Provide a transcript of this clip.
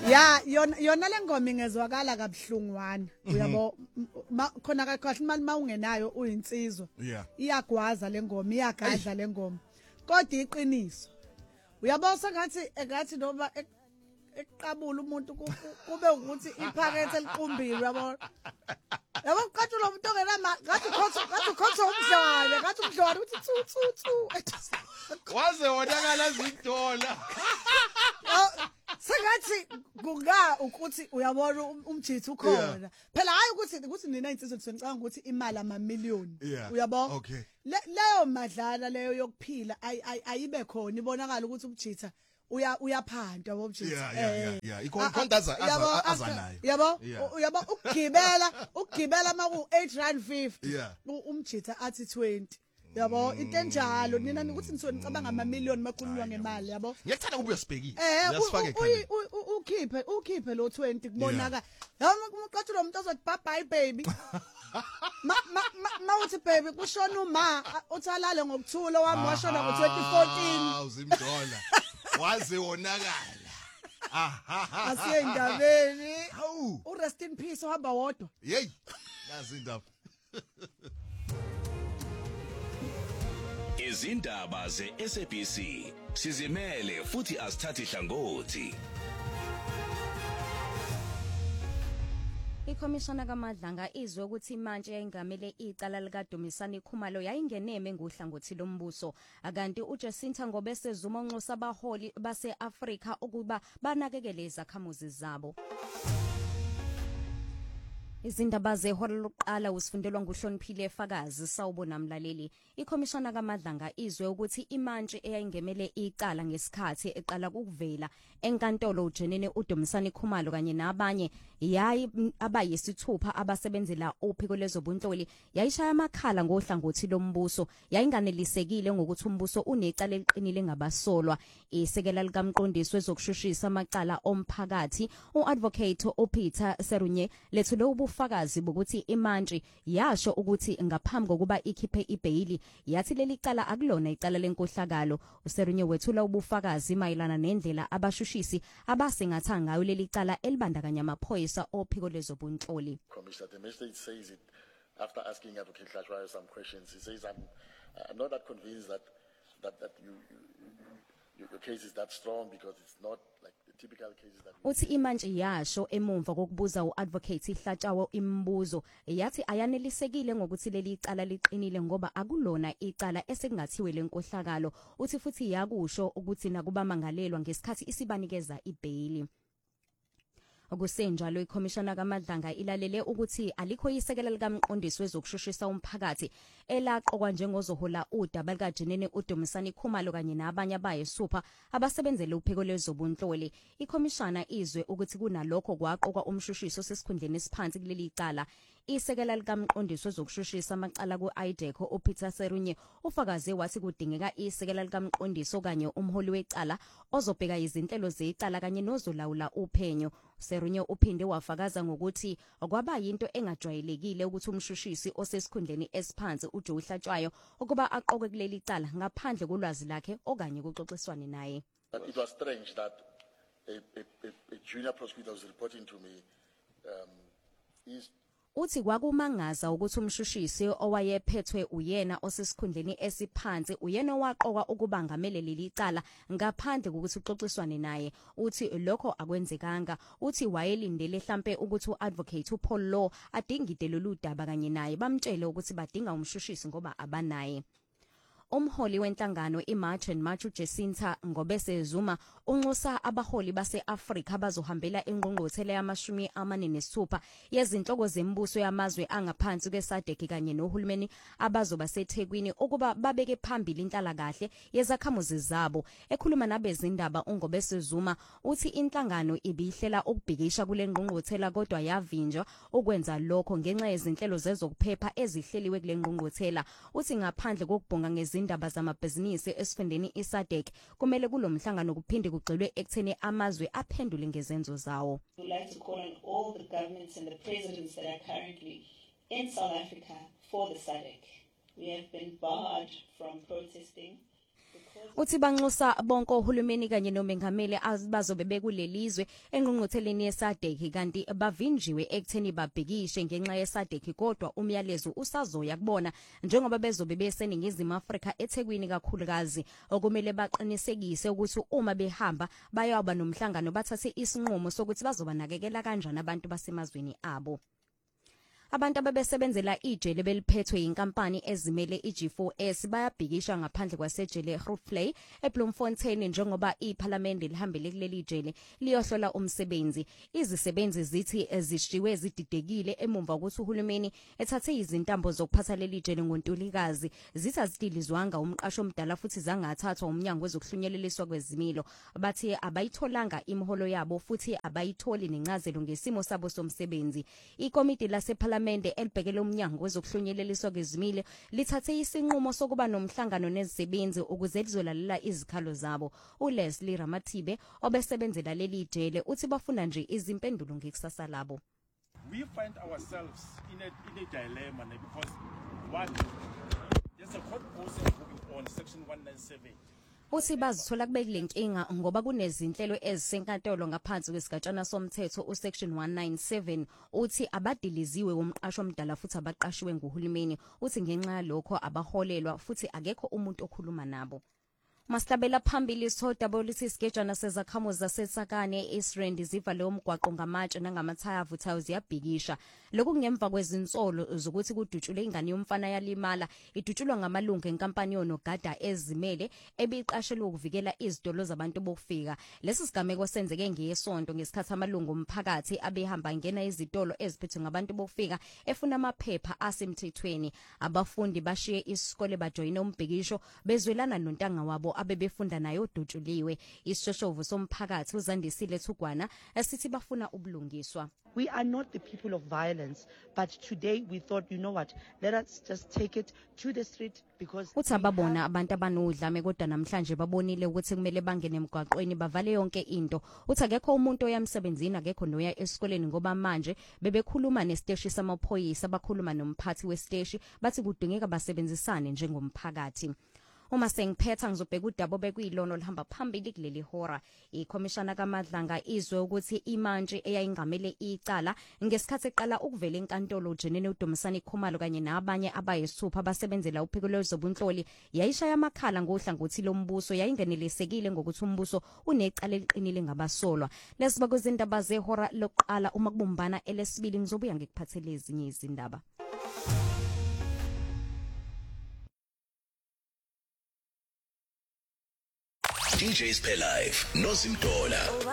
Ya yona lengoma ingezwakala kabhlungwana uyabo khona kahle imali mawungenayo uyinsizwa iyagwaza lengoma iyagadla lengoma kodwa iqiniso uyabo sengathi noma eqabula umuntu kube ukuthi iphakethe eliqumbile uyabo yabo kathi lo muntu ongenama kathi khotho umdlwane kathi umdlwane uthi thu waze wonakala zidola sengathi ukuthi uyabona umjithu ukhona phela hayi ukuthi nina insizwe ngicabanga ukuthi imali amamillion uyabo leyo madlala leyo yokuphila ayibe khona ibonakala ukuthi umjitha uyaphanda wobjitha ikhondaza azanayo yabo ukugibela maku 8.50 umjitha athi 20 yabo into enjalo nina ukuthi nisuke nicabanga amamillion makhulunywa ngemali yabo ngiyathanda kube uyasibhekile ukhiphe lo 20 kubonaka yabo uqathi lo muntu ozothi bye bye baby mawuthi baby kushona uma uthalale ngokuthula wami washona ngo2014 uzimdola waze wonakala asiyendabeni rest in peace uhamba wodwa hey yazi indaba izindaba ze-SABC sizimele futhi asithathi hlangothi. Ikhomishana kaMadlanga izwe ukuthi imantshi yayingamele icala lika Dumisani Khumalo yayingeneme ngohlangothi lombuso akanti uJacinta Ngobese Zuma unxusa abaholi base-Afrika ukuba banakekele izakhamuzi zabo. Izindaba zehora lokuqala usifundelwa nguHloniphile Fakazi sawubona mlaleli. Ikhomishana kaMadlanga izwe ukuthi imantshi eyayingemele icala ngesikhathi eqala ukuvela enkantolo ujenene uDumisani Khumalo kanye nabanye yayi abayisithupha abasebenzela uphiko lezobunhloli yayishaya amakhala ngohlangothi lombuso yayinganelisekile ngokuthi umbuso unecala eliqinile ngabasolwa. Isekela likamqondisi wezokushushisa amacala omphakathi uadvocate uPeter Serunye lethule ubufakazi bokuthi imantshi yasho ukuthi ngaphambi kokuba ikhiphe ibhayili yathi leli cala akulona icala lenkohlakalo. Userunye wethula ubufakazi mayelana nendlela abashushisi abasingatha ngayo leli cala elibandakanya amaphoyisa ophiko lezobunhloli. Commissioner, the magistrate says it after asking Advocate Hlashwayo some questions. He says, I'm not that convinced that your case is that strong because it's not like the typical cases that uthi imantshi yasho emumva kokubuza uadvocate Hlatshawo imibuzo yathi ayanelisekile ngokuthi leli icala liqinile ngoba akulona icala esekungathiwe lenkohlakalo. Uthi futhi yakusho ukuthi nakuba mangalelwa ngesikhathi isibanikeza ibhayili. Okusenjalo ikhomishana kaMadlanga ilalele ukuthi alikho isekela likamqondisi wezokushushisa umphakathi elaqokwa njengozohola udaba likajenene uDumisani Khumalo kanye nabanye abayisupha abasebenzele uphiko lezobunhloli. Ikhomishana izwe ukuthi kunalokho kwaqokwa umshushiso sesikhundleni esiphansi kuleli icala. Isekela likamqondisi wezokushushisa amacala ku-IDECO uPeter Serunye ufakaze wathi kudingeka isekela likamqondisi okanye umholi wecala ozobheka izinhlelo zecala kanye nozolawula uphenyo. Serunye uphinde wafakaza ngokuthi kwaba yinto engajwayelekile ukuthi umshushisi osesikhundleni esiphansi uJoe Hlatswayo ukuba aqokwe kuleli cala ngaphandle kolwazi lakhe okanye kuxoxiswane naye. It was strange that a junior prosecutor was reporting to me uthi kwakumangaza ukuthi umshushisi owayephethwe uyena osesikhundleni esiphansi uyena waqokwa ukuba ngamele leli cala ngaphandle kokuthi uxoxiswane naye. Uthi lokho akwenzekanga. Uthi wayelindele mhlambe ukuthi uadvocate uPaul Law adingide lolu daba kanye naye bamtshele ukuthi badinga umshushisi ngoba abanaye. Umholi wenhlangano iMarch and March uJacinta Ngobese Zuma unxusa abaholi base-Afrika bazohambela ingqongqothela yama-46 yezinhloko zembuso yamazwe angaphansi kweSADC kanye nohulumeni abazoba seThekwini ukuba babeke phambili inhlalakahle yezakhamuzi zabo. Ekhuluma nabezindaba uNgobese Zuma uthi inhlangano ibihlela ukubhikisha kule ngqongqothela kodwa yavinjwa ukwenza lokho ngenxa yezinhlelo zezokuphepha ezihleliwe kule ngqongqothela. Uthi ngaphandle kokubhonga indaba zamabhizinisi esifundeni iSADC kumele kulomhlangano kuphinde kugxilwe ekutheni amazwe aphendule ngezenzo zawo. We would like to call on all the governments and the presidents that are currently in South Africa for the SADC. We have been barred from protesting. uthi banxusa bonke ohulumeni kanye nomengameli abazobe bekulelizwe engqungqutheleni yeSADC kanti bavinjiwe ekutheni babhekishe ngenxa yeSADC kodwa umyalezo usazoya kubona njengoba bezobe beseningizimu Afrika eThekwini kakhulukazi okumele baqinisekise ukuthi uma behamba bayaba nomhlangano bathathe isinqumo sokuthi bazobanakekela kanjani abantu basemazweni abo. Abantu ababesebenzela ijele beliphethwe inkampani ezimele iG4S bayabhikisha ngaphandle kwasejele eGrootvlei eBloemfontein njengoba iParliament lihambele kuleli jele liyohlola umsebenzi. Izisebenzi zithi ezishiwe zididekile emumva ukuthi uhulumeni ethathe izintambo zokuphatha leli jele ngoNtulikazi zithi azidilizwanga umqasho omdala futhi zangathathwa umnyango wezokuhlunyeleliswa kwezimilo. Bathi abayitholanga imiholo yabo futhi abayitholi nencazelo ngesimo sabo somsebenzi. Ikomiti laseParliament elibhekele umnyango wezokuhlunyeleliswa kwezimilo lithathe isinqumo sokuba nomhlangano nezisebenzi ukuze lizolalela izikhalo zabo. uLeslie Ramathibe obesebenzela leli jele uthi bafuna nje izimpendulo ngekusasa labo. We find ourselves in a dilemma because one, there's a court process moving on section 197. Uthi bazithola kubekile inkinga ngoba kunezinhlelo ezisenkantolo ngaphansi kwesigatshana somthetho usection 197. Uthi abadiliziwe umqasho omdala futhi abaqashiwe nguhulumeni. Uthi ngenxa yalokho abaholelwa futhi akekho umuntu okhuluma nabo. Mastabela phambili sithoda lesi sigejana sezakhamuzi zaseSakane eIsrand zivale umgwaqo ngamatshe nangamathaya avuthayo ziyabhikisha. Lokhu ngemva kwezinsolo zokuthi kudutshule ingane yomfana yalimala idutshulwa ngamalungu enkampani yonogada ezimele ebiqashelwe ukuvikela izidolo zabantu bokufika. Lesi sigameko senzeke ngesonto ngesikhathi amalungu omphakathi abehamba ngena izitolo eziphethwe ngabantu bokufika efuna amaphepha asemthethweni. Abafundi bashiye isikole bajoyina umbhikisho bezwelana nontanga wabo abebefunda nayo odutshuliwe. Isishoshovu somphakathi uZandisile Thugwana esithi bafuna ubulungiswa. We are not the people of violence, but today we thought, you know what, let us just take it to the street because utababona abantu abanodlame kodwa namhlanje babonile ukuthi kumele bangene emgwaqweni bavale yonke into. Uthi akekho umuntu oyamsebenzini akekho noya esikoleni ngoba manje bebekhuluma nesiteshi samaphoyisa bakhuluma nomphathi wesiteshi bathi kudingeka basebenzisane njengomphakathi. Uma sengiphetha ngizobheka udaba bekuyilona olihamba phambili kuleli hora. Ikhomishana kaMadlanga izwe ukuthi imanje eyayingamele icala ngesikhathi eqala ukuvela enkantolo uJenene uDumisani Khumalo kanye nabanye abayisithupha abasebenzela uphiko lwezobunhloli yayishaya amakhala ngohlangothi lombuso yayingenelisekile ngokuthi umbuso unecala eliqinile ngabasolwa. Lesiba kwezindaba zehora lokuqala uma kubumbana elesibili ngizobuya ngikuphathele ezinye izindaba. DJs Pay Live, Nozimdola.